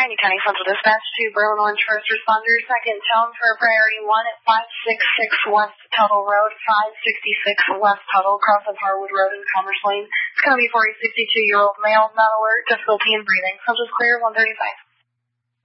Miami County Central Dispatch to Berlin Orange First Responders, second tone for priority 1 at 566 West Tuttle Road, 566 West Tuttle, crossing Harwood Road and Commerce Lane. It's going to be for a 62-year-old male, not alert, difficulty in breathing. Subject clear, 135.